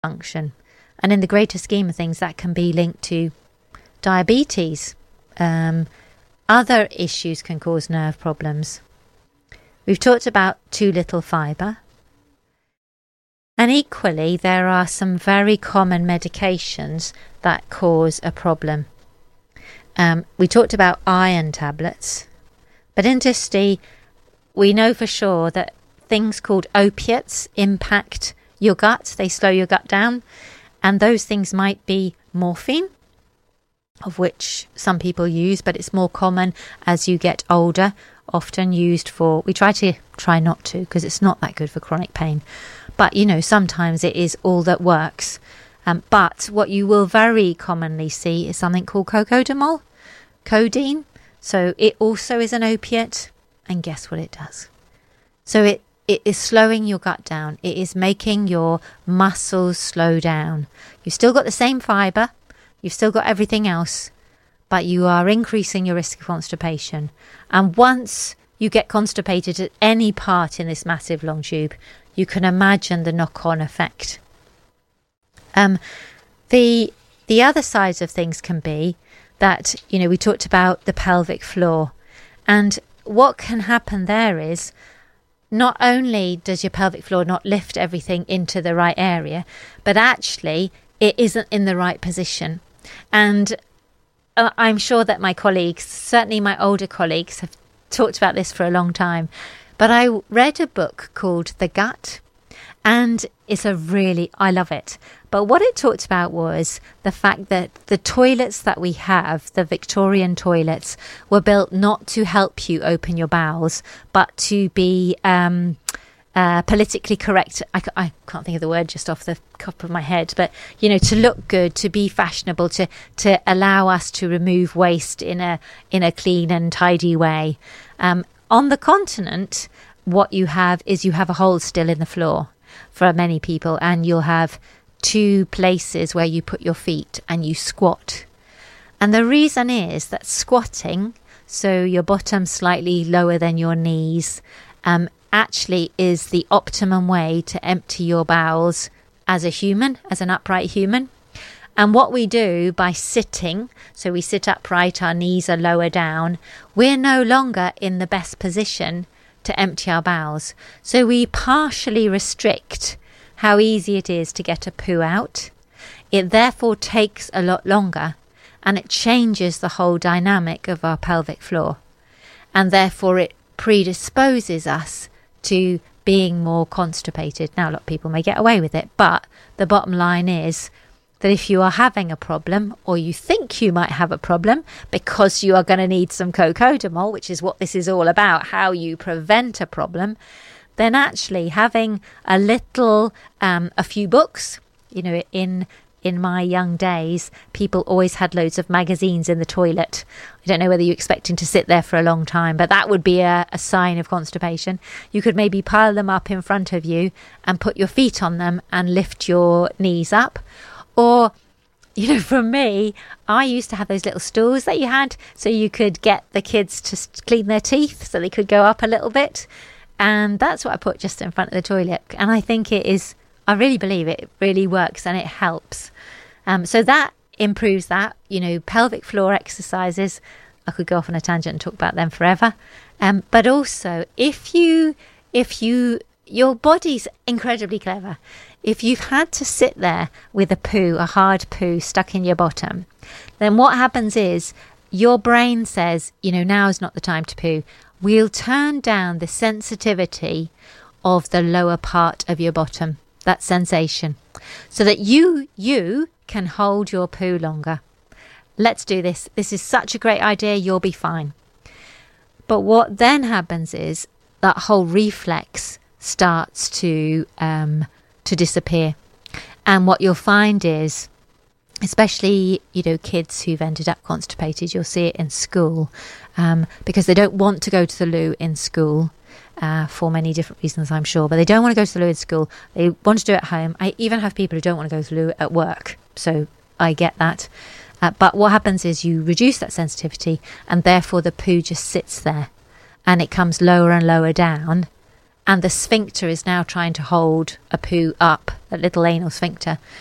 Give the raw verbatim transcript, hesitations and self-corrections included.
function. And in the greater scheme of things, that can be linked to diabetes. Um, other issues can cause nerve problems. We've talked about too little fibre. And equally, there are some very common medications that cause a problem. Um, we talked about iron tablets. But interestingly, we know for sure that things called opiates impact your gut. They slow your gut down. And those things might be morphine, of which some people use, but it's more common as you get older, often used for, we try to try not to because it's not that good for chronic pain. But, you know, sometimes it is all that works. Um, but what you will very commonly see is something called cocodamol, codeine. So it also is an opiate. And guess what it does? So it It is slowing your gut down. It is making your muscles slow down. You've still got the same fibre. You've still got everything else. But you are increasing your risk of constipation. And once you get constipated at any part in this massive long tube, you can imagine the knock-on effect. Um, the the other sides of things can be that, you know, we talked about the pelvic floor. And what can happen there is, not only does your pelvic floor not lift everything into the right area, but actually it isn't in the right position. And uh, I'm sure that my colleagues, certainly my older colleagues, have talked about this for a long time. But I read a book called The Gut, and it's a really, I love it. But what it talked about was the fact that the toilets that we have, the Victorian toilets, were built not to help you open your bowels, but to be um, uh, politically correct. I, I can't think of the word just off the top of my head, but, you know, to look good, to be fashionable, to to allow us to remove waste in a in a clean and tidy way. Um, on the continent, what you have is you have a hole still in the floor for many people, and you'll have two places where you put your feet and you squat. And the reason is that squatting, so your bottom slightly lower than your knees, um, actually is the optimum way to empty your bowels as a human, as an upright human. And what we do by sitting, so we sit upright, our knees are lower down, we're no longer in the best position to empty our bowels. So we partially restrict how easy it is to get a poo out. It therefore takes a lot longer, and it changes the whole dynamic of our pelvic floor. And therefore it predisposes us to being more constipated. Now, a lot of people may get away with it, but the bottom line is that if you are having a problem, or you think you might have a problem because you are going to need some cocodamol, which is what this is all about, how you prevent a problem, then actually having a little, um, a few books, you know, in in my young days, people always had loads of magazines in the toilet. I don't know whether you're expecting to sit there for a long time, but that would be a, a sign of constipation. You could maybe pile them up in front of you and put your feet on them and lift your knees up. Or, you know, for me, I used to have those little stools that you had so you could get the kids to clean their teeth so they could go up a little bit. And that's what I put just in front of the toilet. And I think it is, I really believe it really works and it helps. Um, so that improves that, you know, pelvic floor exercises. I could go off on a tangent and talk about them forever. Um, but also, if you, if you, your body's incredibly clever. If you've had to sit there with a poo, a hard poo stuck in your bottom, then what happens is your brain says, you know, now is not the time to poo. We'll turn down the sensitivity of the lower part of your bottom, that sensation, so that you you can hold your poo longer. Let's do this. This is such a great idea. You'll be fine. But what then happens is that whole reflex starts to um, to disappear. And what you'll find is, especially, you know, kids who've ended up constipated, you'll see it in school, um, because they don't want to go to the loo in school uh, for many different reasons, I'm sure. But they don't want to go to the loo in school. They want to do it at home. I even have people who don't want to go to the loo at work. So I get that. Uh, but what happens is you reduce that sensitivity, and therefore the poo just sits there and it comes lower and lower down. and the sphincter is now trying to hold a poo up, a little anal sphincter.